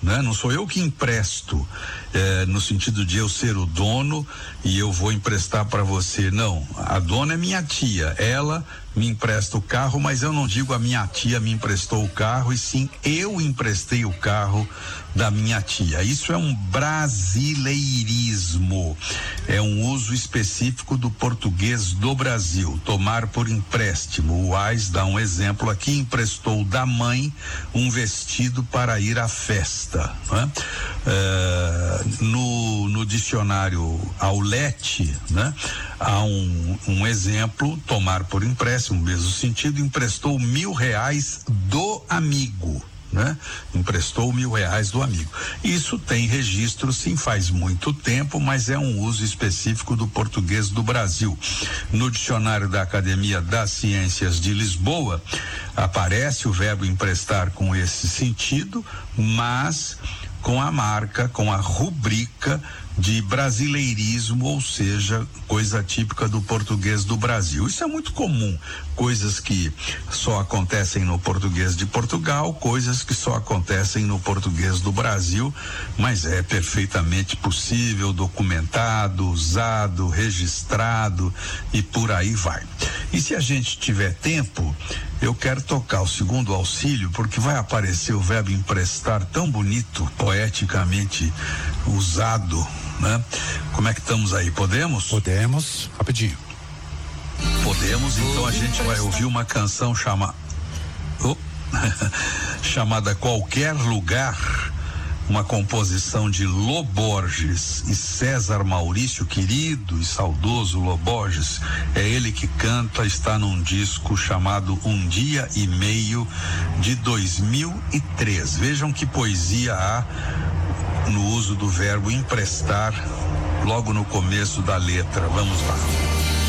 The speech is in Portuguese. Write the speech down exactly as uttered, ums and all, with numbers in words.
né? Não sou eu que empresto, é, no sentido de eu ser o dono e eu vou emprestar para você. Não, a dona é minha tia, ela me empresta o carro, mas eu não digo a minha tia me emprestou o carro, e sim eu emprestei o carro da minha tia. Isso é um brasileirismo, é um uso específico do português do Brasil, tomar por empréstimo. O Ais dá um exemplo aqui: emprestou da mãe um vestido para ir à festa, né? É, no, no dicionário Aulete, né? Há um, um exemplo: tomar por empréstimo, mesmo sentido, emprestou mil reais do amigo, né? Emprestou mil reais do amigo. Isso tem registro, sim, faz muito tempo, mas é um uso específico do português do Brasil. No dicionário da Academia das Ciências de Lisboa, aparece o verbo emprestar com esse sentido, mas com a marca, com a rubrica de brasileirismo, ou seja, coisa típica do português do Brasil. Isso é muito comum, coisas que só acontecem no português de Portugal, coisas que só acontecem no português do Brasil, mas é perfeitamente possível, documentado, usado, registrado e por aí vai. E se a gente tiver tempo, eu quero tocar o segundo auxílio, porque vai aparecer o verbo emprestar tão bonito, poeticamente usado, né? Como é que estamos aí? Podemos? Podemos, rapidinho. Podemos, então a gente vai ouvir uma canção chama... oh. chamada Qualquer Lugar, uma composição de Lô Borges e César Maurício, querido e saudoso Lô Borges. É ele que canta, está num disco chamado Um Dia e Meio, de dois mil e três. Vejam que poesia há no uso do verbo emprestar logo no começo da letra. Vamos lá.